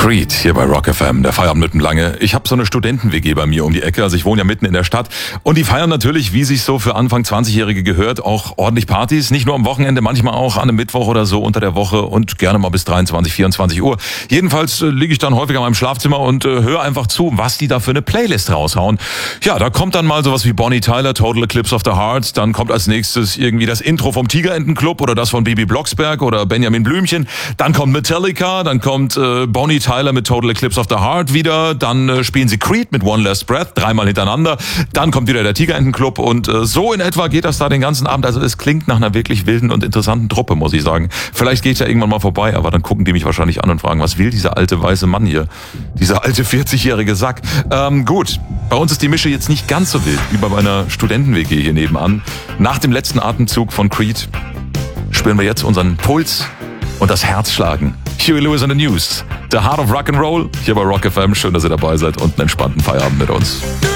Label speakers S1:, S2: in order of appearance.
S1: Creed hier bei Rock FM, der Feierabend mitten lange. Ich habe so eine Studenten-WG bei mir um die Ecke, also ich wohne ja mitten in der Stadt. Und die feiern natürlich, wie sich so für Anfang 20-Jährige gehört, auch ordentlich Partys. Nicht nur am Wochenende, manchmal auch an einem Mittwoch oder so unter der Woche und gerne mal bis 23, 24 Uhr. Jedenfalls liege ich dann häufiger in meinem Schlafzimmer und höre einfach zu, was die da für eine Playlist raushauen. Ja, da kommt dann mal sowas wie Bonnie Tyler, Total Eclipse of the Heart. Dann kommt als nächstes irgendwie das Intro vom Tigerentenclub oder das von Bibi Blocksberg oder Benjamin Blümchen. Dann kommt Metallica, dann kommt Bonnie Tyler mit Total Eclipse of the Heart wieder, dann spielen sie Creed mit One Last Breath, 3-mal hintereinander, dann kommt wieder der Tigerentenclub und so in etwa geht das da den ganzen Abend. Also es klingt nach einer wirklich wilden und interessanten Truppe, muss ich sagen. Vielleicht gehe ich da irgendwann mal vorbei, aber dann gucken die mich wahrscheinlich an und fragen, was will dieser alte weiße Mann hier? Dieser alte 40-jährige Sack. Gut, bei uns ist die Mische jetzt nicht ganz so wild wie bei meiner Studenten-WG hier nebenan. Nach dem letzten Atemzug von Creed spüren wir jetzt unseren Puls und das Herz schlagen. Huey Lewis in the News. The Heart of Rock and Roll hier bei Rock FM. Schön, dass ihr dabei seid und einen entspannten Feierabend mit uns.